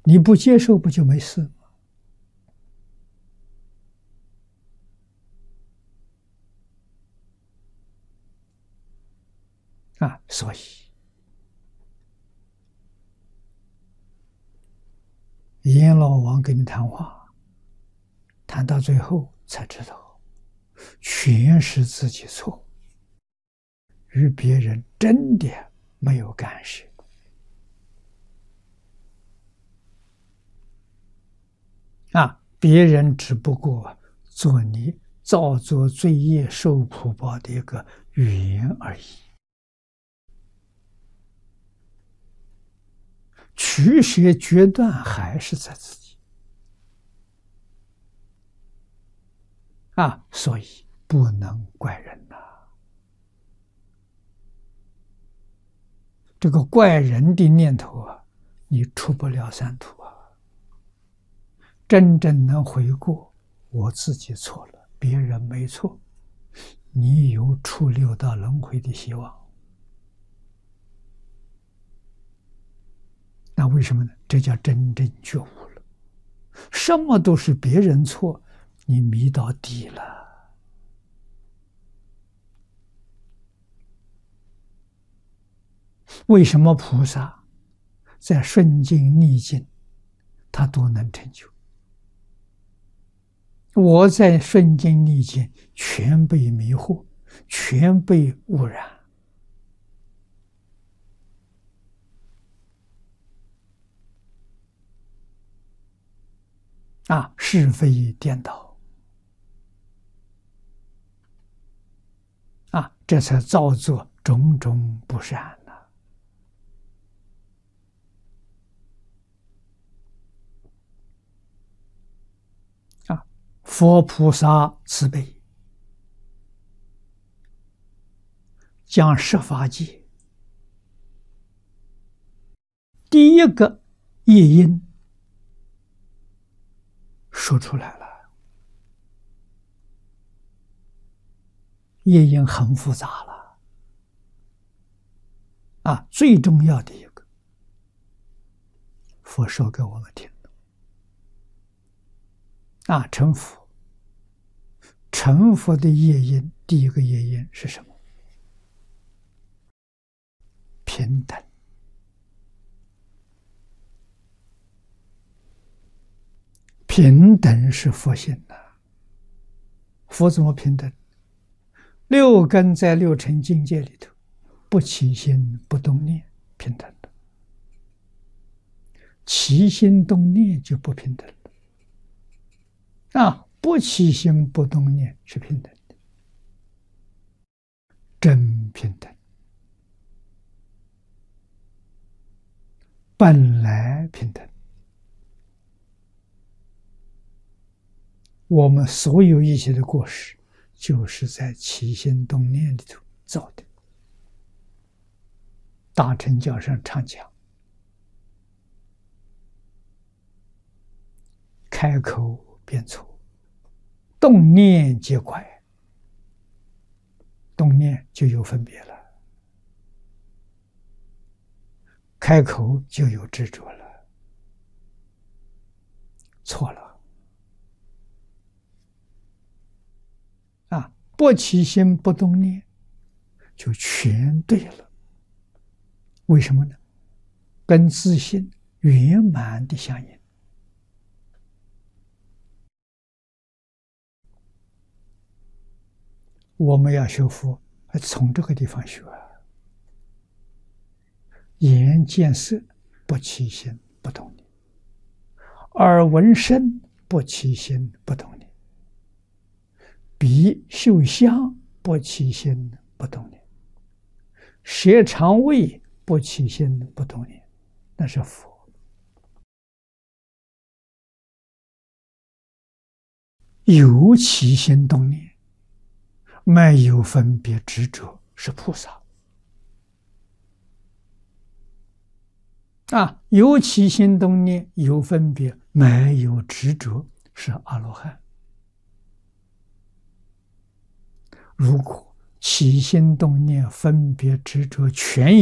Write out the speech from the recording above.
你不接受不就没事吗？所以阎罗王跟你谈话，谈到最后才知道，全是自己错，与别人真的没有干涉。别人只不过做你造作罪业受苦报的一个缘而已，取舍决断还是在自己。所以不能怪人呐。这个怪人的念头你出不了三途啊。真正能回过，我自己错了，别人没错，你有出六道轮回的希望。那为什么呢？这叫真正觉悟了。什么都是别人错，你迷到底了。为什么菩萨在顺境逆境他都能成就？我在顺境逆境全被迷惑，全被污染，是非颠倒，这才造作种种不善呐。佛菩萨慈悲，将十法界第一个业因说出来了。业因很复杂了，最重要的一个，佛说给我们听的。成佛，成佛的业因，第一个业因是什么？平等。平等是佛性的。佛怎么平等？六根在六尘境界里头，不起心不动念，平等的。起心动念就不平等了。不起心不动念是平等的，真平等，本来平等。我们所有一切的过失，就是在起心动念里头造的。大乘教上常讲，开口便错，动念皆怪，动念就有分别了，开口就有执着了，错了。不起心不动念，就全对了。为什么呢？跟自信圆满的相应。我们要学佛，从这个地方学。眼见色，不起心不动念；耳闻声，不起心不动念；鼻嗅香，不起心不动念；舌尝味，不起心不动念。那是佛。有起心动念，没有分别执着，是菩萨。有起心动念，有分别，没有执着，是阿罗汉。如果起心动念、分别执着全